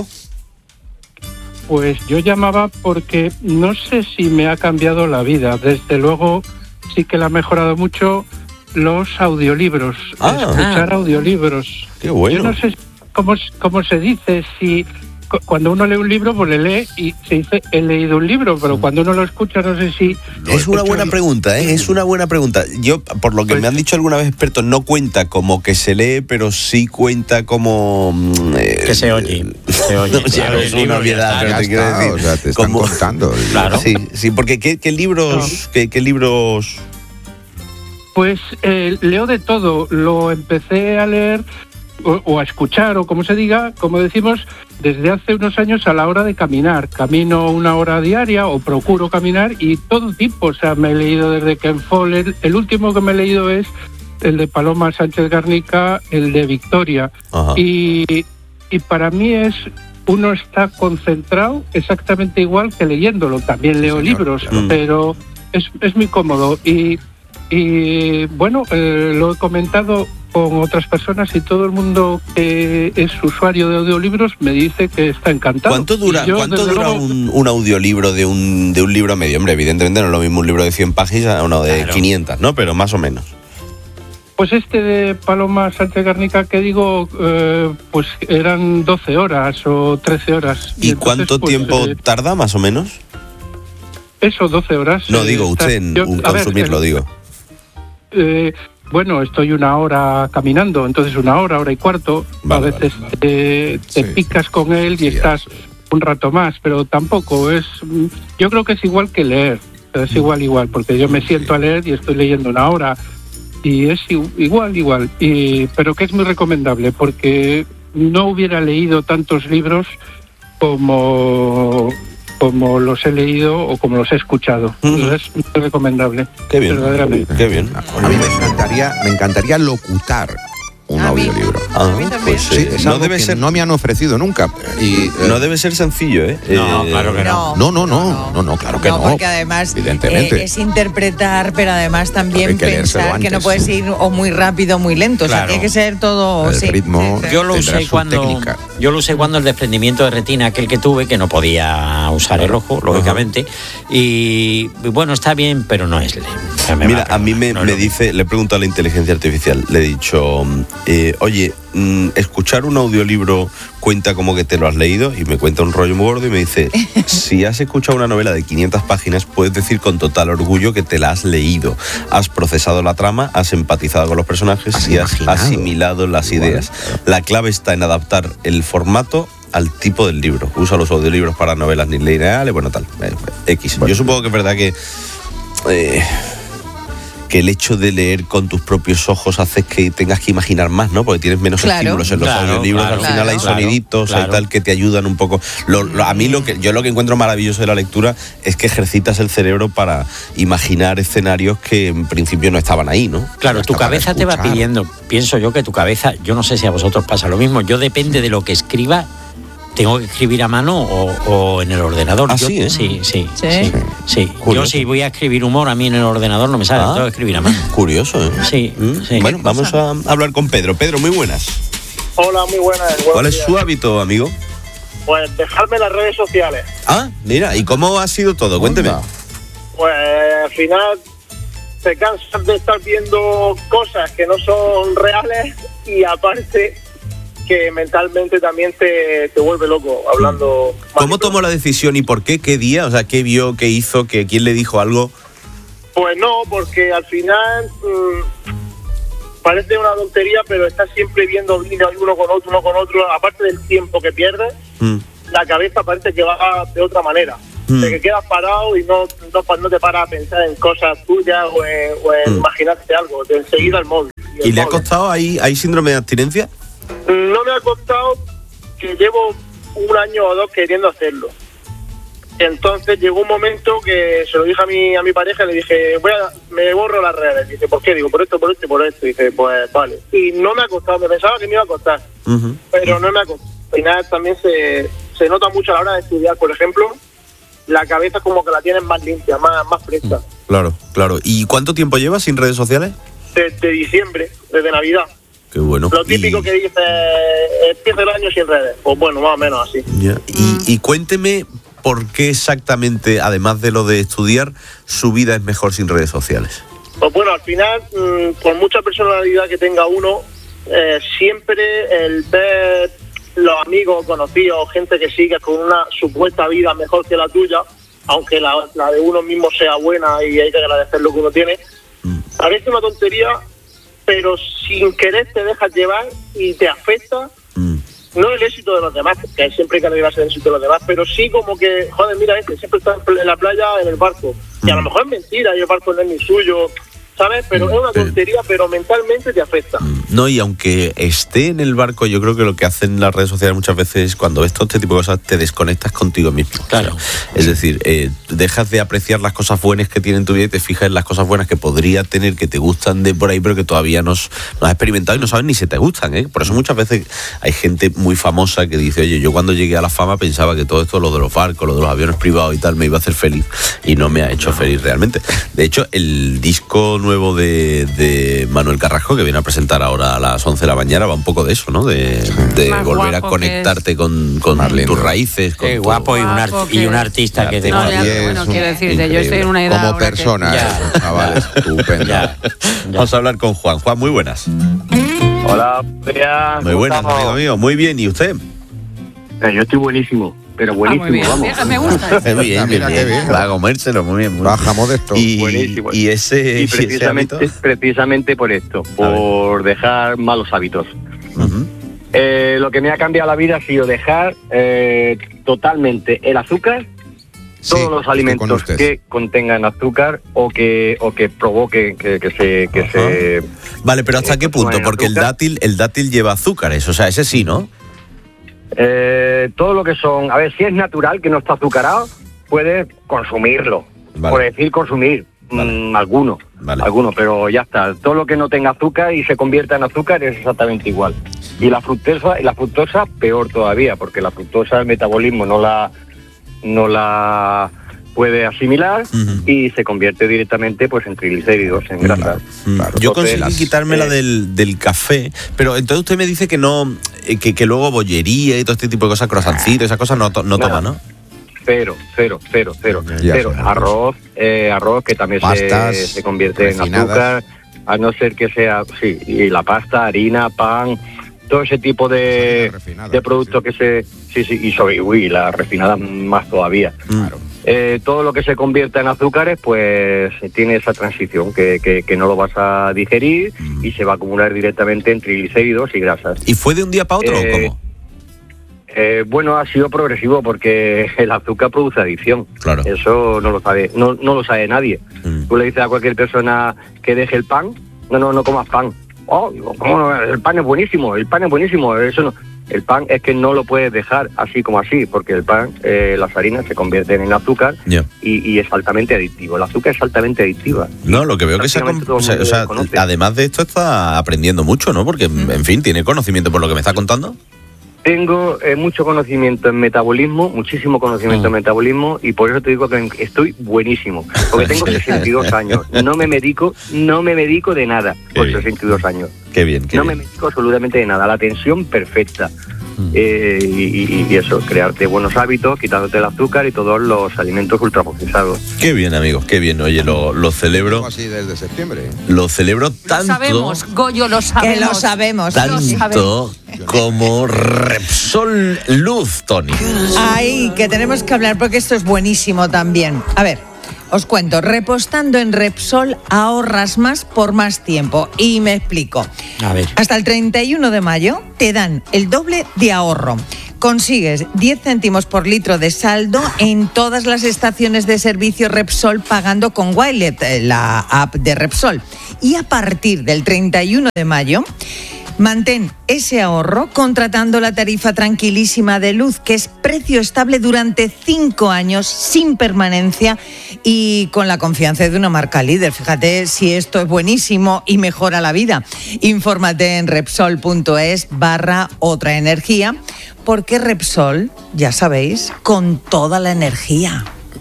Pues yo llamaba porque no sé si me ha cambiado la vida. Desde luego sí que la ha mejorado mucho los audiolibros. Escuchar audiolibros. Qué bueno. Yo no sé cómo se dice, si cuando uno lee un libro, pues le lee y se dice he leído un libro, pero cuando uno lo escucha no sé si... Es una buena pregunta, ¿eh? Es una buena pregunta. Yo, por lo que me han dicho alguna vez expertos, no cuenta como que se lee, pero sí cuenta como... que se oye. No, claro, es una obviedad, pero te quiero decir. O sea, te están contando. Claro. Sí, porque ¿qué libros... ¿Qué libros...? Pues leo de todo. Lo empecé a leer... O a escuchar, o como se diga, como decimos, desde hace unos años a la hora de caminar. Camino 1 hora diaria o procuro caminar y todo tipo. O sea, me he leído desde Ken Follett. El último que me he leído es el de Paloma Sánchez Garnica, el de Victoria. Y para mí uno está concentrado exactamente igual que leyéndolo. También leo libros, pero es muy cómodo. Y bueno, lo he comentado con otras personas y todo el mundo que es usuario de audiolibros me dice que está encantado. ¿Cuánto dura un audiolibro de un libro medio? Hombre, evidentemente no es lo mismo un libro de 100 páginas a uno de 500, ¿no? Pero más o menos. Pues este de Paloma Sánchez Garnica que digo, pues eran 12 horas o 13 horas. ¿Y entonces, cuánto tiempo tarda más o menos? Eso, 12 horas. No, digo, usted en consumirlo, digo. Bueno, estoy 1 hora caminando, entonces 1 hora, hora y cuarto. A veces te picas con él y estás un rato más, pero tampoco es... Yo creo que es igual que leer, es igual, porque yo me siento a leer y estoy leyendo 1 hora y es igual, pero que es muy recomendable, porque no hubiera leído tantos libros como los he leído o como los he escuchado. Es muy recomendable. Qué bien. Verdaderamente. Qué bien. A mí me encantaría locutar un audiolibro. Pues sí, es algo que no me han ofrecido nunca. Y, no debe ser sencillo, ¿eh? No, claro que no. No, claro que no. Porque además evidentemente. Es interpretar, pero además también pensar que no puedes ir o muy rápido o muy lento. Claro. O sea, tiene que ser todo... El ritmo Yo lo usé cuando el desprendimiento de retina, aquel que tuve, que no podía usar el ojo, lógicamente. Y bueno, está bien, pero no es... Mira, a mí me dice, le he preguntado a la inteligencia artificial, le he dicho, oye, escuchar un audiolibro cuenta como que te lo has leído, y me cuenta un rollo muy gordo y me dice, si has escuchado una novela de 500 páginas, puedes decir con total orgullo que te la has leído, has procesado la trama, has empatizado con los personajes y has asimilado las ideas. La clave está en adaptar el formato al tipo del libro. Usa los audiolibros para novelas lineales, bueno, tal, X. Yo supongo que es verdad que el hecho de leer con tus propios ojos hace que tengas que imaginar más, ¿no? Porque tienes menos estímulos en los audiolibros, al final hay soniditos, hay tal que te ayudan un poco. A mí lo que encuentro maravilloso de la lectura es que ejercitas el cerebro para imaginar escenarios que en principio no estaban ahí, ¿no? Claro, tu cabeza te va pidiendo, pienso yo que tu cabeza, yo no sé si a vosotros pasa lo mismo, yo depende de lo que escriba, tengo que escribir a mano o en el ordenador. Sí. Yo si voy a escribir humor, a mí en el ordenador no me sale, tengo que escribir a mano. Curioso, ¿eh? Sí. Bueno, vamos a hablar con Pedro. Pedro, muy buenas. Hola, muy buenas. ¿Cuál es su hábito, amigo? Pues dejarme las redes sociales. Mira, ¿y cómo ha sido todo? Cuénteme. Pues al final te cansas de estar viendo cosas que no son reales y aparte que mentalmente también te vuelve loco hablando. ¿Cómo tomó la decisión y por qué? ¿Qué día? O sea, ¿qué vio? ¿Qué hizo? ¿Quién le dijo algo? Pues no, porque al final parece una tontería, pero estás siempre viendo vídeos uno con otro, aparte del tiempo que pierdes, la cabeza parece que va de otra manera. De que quedas parado y no te paras a pensar en cosas tuyas o en imaginarte algo, de enseguida el móvil. ¿Y le ha costado? ¿Hay síndrome de abstinencia? No me ha costado, que llevo un año o dos queriendo hacerlo. Entonces llegó un momento que se lo dije a mi pareja, le dije, me borro las redes. Dice, ¿por qué? Digo, por esto y por esto. Dice, pues vale. Y no me ha costado, me pensaba que me iba a costar, pero no me ha costado. Al final también se nota mucho a la hora de estudiar, por ejemplo, la cabeza como que la tienes más limpia, más fresca. Claro. ¿Y cuánto tiempo llevas sin redes sociales? Desde diciembre, desde Navidad. Qué bueno. Lo típico que dice, empieza el año sin redes. Pues bueno, más o menos así. Y cuénteme por qué exactamente, además de lo de estudiar, su vida es mejor sin redes sociales. Pues bueno, al final, por mucha personalidad que tenga uno, siempre el ver los amigos, conocidos, gente que sigue con una supuesta vida mejor que la tuya, aunque la de uno mismo sea buena y hay que agradecer lo que uno tiene, parece una tontería, pero sin querer te dejas llevar y te afecta, no el éxito de los demás, que siempre hay que alegrarse del éxito de los demás, pero sí como que, joder, mira siempre está en la playa en el barco, y a lo mejor es mentira, y el barco no es ni suyo, ¿sabes? Pero es una tontería, pero mentalmente te afecta. No, y aunque esté en el barco, yo creo que lo que hacen las redes sociales muchas veces, cuando ves todo este tipo de cosas, te desconectas contigo mismo. Claro. Es decir, dejas de apreciar las cosas buenas que tiene en tu vida y te fijas en las cosas buenas que podría tener, que te gustan de por ahí, pero que todavía no has experimentado y no sabes ni si te gustan, ¿eh? Por eso muchas veces hay gente muy famosa que dice, oye, yo cuando llegué a la fama pensaba que todo esto, lo de los barcos, lo de los aviones privados y tal, me iba a hacer feliz, y no me ha hecho feliz realmente. De hecho, el disco nuevo de Manuel Carrasco, que viene a presentar ahora a las 11 de la mañana, va un poco de eso, ¿no? De volver a conectarte con tus raíces. Qué guapo, y un artista que te bueno, quiero decirte, yo estoy en una edad como persona, que... chaval, estupendo. Vamos a hablar con Juan. Juan, muy buenas. Hola, muy buenas, amigo mío. Muy bien, ¿y usted? Yo estoy buenísimo. Pero buenísimo, muy bien. vamos. Me gusta. Bien. Va a comérselo, muy bien. Bajamos de esto. Buenísimo. Y precisamente por esto, por dejar malos hábitos. Lo que me ha cambiado la vida ha sido dejar totalmente el azúcar, todos los alimentos que contengan azúcar o que provoquen que se... Vale, pero ¿hasta qué punto? Porque el dátil lleva azúcares, o sea, ese sí, ¿no? Todo lo que son, a ver, si es natural, que no está azucarado, puedes consumirlo. Por decir consumir, Algunos, pero ya está. Todo lo que no tenga azúcar y se convierta en azúcar es exactamente igual. Y la fructosa peor todavía, porque la fructosa el metabolismo no la puede asimilar y se convierte directamente pues en triglicéridos, en grasa. Yo conseguí quitármela del café, pero entonces usted me dice que no, que luego bollería y todo este tipo de cosas, croissancitos, esas cosas no toma, ¿no? Cero. Arroz que también se convierte en azúcar, a no ser que sea, y la pasta, harina, pan, todo ese tipo de productos que y la refinada más todavía. Claro. Todo lo que se convierta en azúcares, pues tiene esa transición que no lo vas a digerir y se va a acumular directamente en triglicéridos y grasas. ¿Y fue de un día para otro o cómo? Bueno, ha sido progresivo porque el azúcar produce adicción. Claro. Eso no lo sabe nadie. Tú le dices a cualquier persona que deje el pan, no comas pan. ¿Cómo no? El pan es buenísimo, eso no. El pan es que no lo puedes dejar así como así, porque el pan, las harinas se convierten en azúcar y es altamente adictivo. El azúcar es altamente adictiva. No, lo que veo que además de esto está aprendiendo mucho, ¿no? Porque, en fin, tiene conocimiento por lo que me está contando. Tengo mucho conocimiento en metabolismo, muchísimo conocimiento en metabolismo, y por eso te digo que estoy buenísimo, porque tengo 62 años. No me medico de nada por 62 años. Qué bien. No me medico absolutamente de nada. La tensión perfecta. Y eso, crearte buenos hábitos, quitándote el azúcar y todos los alimentos ultraprocesados. Qué bien, amigos, qué bien. Oye, lo celebro. Así desde septiembre. Lo celebro tanto. Lo sabemos, Goyo, lo sabemos. Que lo sabemos. Tanto como Repsol Luz, Tony. Ay, que tenemos que hablar porque esto es buenísimo también. A ver, os cuento, repostando en Repsol ahorras más por más tiempo. Y me explico. A ver. Hasta el 31 de mayo te dan el doble de ahorro. Consigues 10 céntimos por litro de saldo en todas las estaciones de servicio Repsol pagando con Wilet, la app de Repsol. Y a partir del 31 de mayo... mantén ese ahorro contratando la tarifa tranquilísima de luz, que es precio estable durante 5 años, sin permanencia y con la confianza de una marca líder. Fíjate si esto es buenísimo y mejora la vida. Infórmate en Repsol.es/otra energía, porque Repsol, ya sabéis, con toda la energía.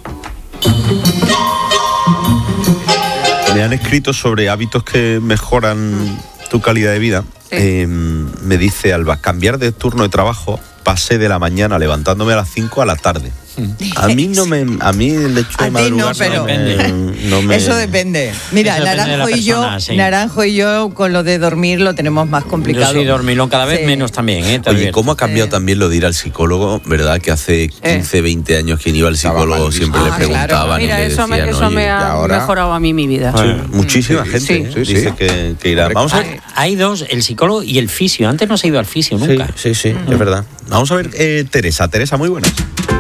Me han escrito sobre hábitos que mejoran tu calidad de vida. Me dice Alba, cambiar de turno de trabajo, pasé de la mañana levantándome a las 5 a la tarde. A mí el hecho de madrugar no me... Eso depende. Mira, Naranjo y yo con lo de dormir lo tenemos más complicado. Yo soy dormilón cada vez menos también. Oye, ¿cómo ha cambiado también lo de ir al psicólogo? ¿Verdad? Que hace 15, 20 años quien iba al psicólogo siempre le preguntaban. Mira, y le eso decían, me ha mejorado a mí mi vida. Muchísima gente dice que irá. Vamos a ver. Hay dos, el psicólogo y el fisio. Antes no se ha ido al fisio nunca. Sí, es verdad. Vamos a ver, Teresa, muy buenas.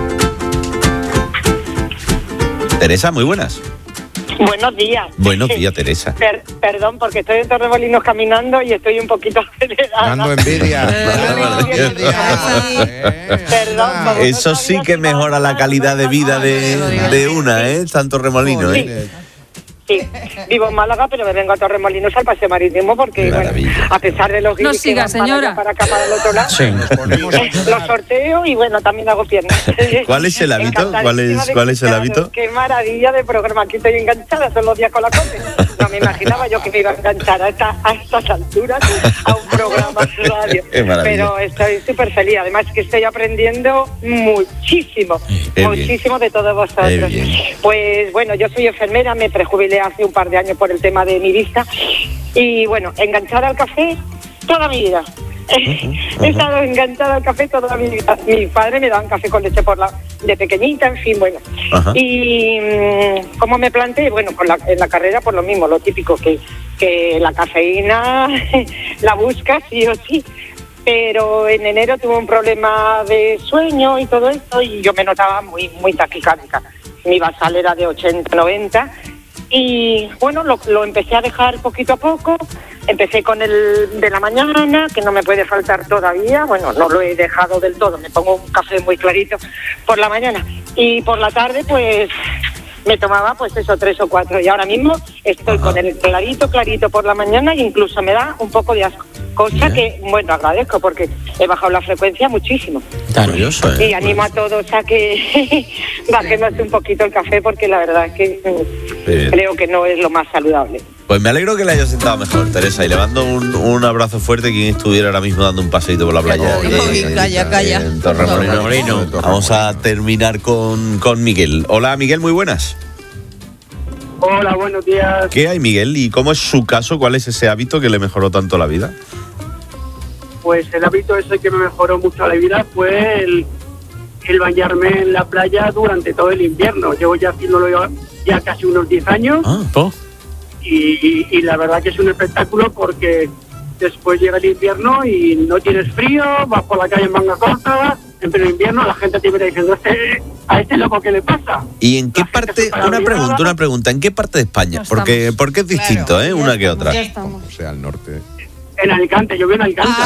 Teresa, muy buenas. Buenos días. Buenos días, Teresa. Perdón, porque estoy en Torremolinos caminando y estoy un poquito acelerada. Dando envidia. Perdón. Eso sí que mejora la calidad de vida de una, San Torremolinos, Sí, vivo en Málaga, pero me vengo a Torremolinos al paseo marítimo porque, bueno, a pesar de los guiris que van señora. para acá, para el otro lado, los sorteo y, bueno, también hago piernas. ¿Cuál es el hábito? ¿Cuál es el hábito? Qué maravilla de programa. Aquí estoy enganchada todos los días con la COPE. No me imaginaba yo que me iba a enganchar a estas alturas a un programa de radio. Pero estoy súper feliz. Además que estoy aprendiendo muchísimo de todos vosotros. Pues, bueno, yo soy enfermera, me prejubilé hace un par de años por el tema de mi vista y bueno, enganchada al café toda mi vida. He estado enganchada al café toda mi vida. Mi padre me daba un café con leche de pequeñita, en fin, bueno. Y como me planteé, bueno, en la carrera por lo mismo, lo típico que la cafeína la buscas sí o sí. Pero en enero tuve un problema de sueño y todo esto y yo me notaba muy, muy taquicárdica. Mi basal era de 80, 90 y bueno, lo empecé a dejar poquito a poco. Empecé con el de la mañana, que no me puede faltar todavía. Bueno, no lo he dejado del todo, me pongo un café muy clarito por la mañana. Y por la tarde, pues me tomaba pues eso, 3 o 4. Y ahora mismo estoy con el clarito por la mañana e incluso me da un poco de asco. Cosa que, bueno, agradezco porque he bajado la frecuencia muchísimo. Maravilloso. Y animo a todos a que bajemos un poquito el café porque la verdad es que creo que no es lo más saludable. Pues me alegro que le hayas sentado mejor, Teresa, y le mando un abrazo fuerte a quien estuviera ahora mismo dando un paseíto por la playa. Calla. En Torremolino. Vamos a terminar con Miguel. Hola, Miguel, muy buenas. Hola, buenos días. ¿Qué hay, Miguel? ¿Y cómo es su caso? ¿Cuál es ese hábito que le mejoró tanto la vida? Pues el hábito ese que me mejoró mucho la vida fue el bañarme en la playa durante todo el invierno. Llevo ya haciéndolo ya casi unos 10 años. Y la verdad que es un espectáculo porque después llega el invierno y no tienes frío, vas por la calle en manga corta, en pleno invierno la gente te viene diciendo a este loco ¿qué le pasa? ¿Y en qué parte? Una pregunta, ¿en qué parte de España? Porque es distinto, una que otra. O sea, al norte. En Alicante, yo vivo en Alicante.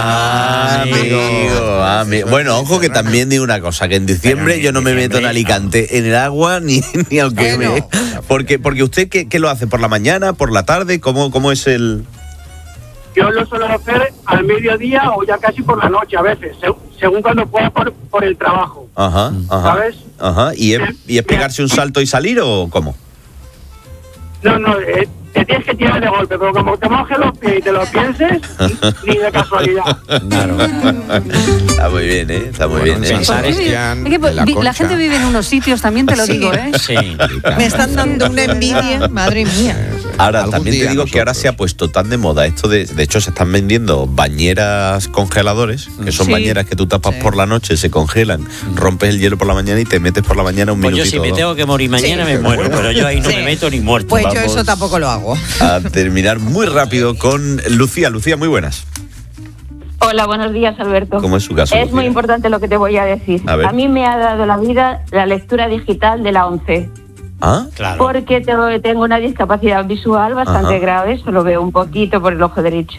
Amigo. Bueno, ojo que también digo una cosa, que en diciembre yo no me meto en Alicante en el agua ni aunque me... Porque usted, ¿qué lo hace? ¿Por la mañana, por la tarde? ¿Cómo es el...? Yo lo suelo hacer al mediodía o ya casi por la noche a veces, según cuando pueda por el trabajo. Ajá. ¿Sabes? Ajá. ¿Y es pegarse un salto y salir o cómo? No, te tienes que tirar de golpe, pero como te mojes los pies y te lo pienses, ni de casualidad. Claro. Está muy bien, Está muy bien, la gente vive en unos sitios, también te lo digo, Sí. Me están dando una envidia, madre mía. Ahora, también te digo que ahora se ha puesto tan de moda esto de hecho se están vendiendo bañeras congeladores, que son bañeras que tú tapas por la noche, se congelan, rompes el hielo por la mañana y te metes por la mañana un minutito. Yo si me tengo que morir mañana me muero, pero yo ahí no me meto ni muerto. Pues yo eso tampoco lo hago. A terminar muy rápido con Lucía. Lucía, muy buenas. Hola, buenos días, Alberto. ¿Cómo es su caso, Es Lucía? muy importante lo que te voy a decir. A mí me ha dado la vida la lectura digital de la 11. Claro. Porque tengo una discapacidad visual bastante grave, solo veo un poquito por el ojo derecho.